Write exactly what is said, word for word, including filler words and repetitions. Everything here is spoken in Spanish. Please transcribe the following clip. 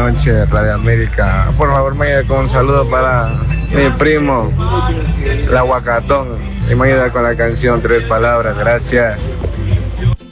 noche, Radio América. Por favor, me ayuda con un saludo para mi primo, la Huacatón. Y me ayuda con la canción Tres Palabras. Gracias.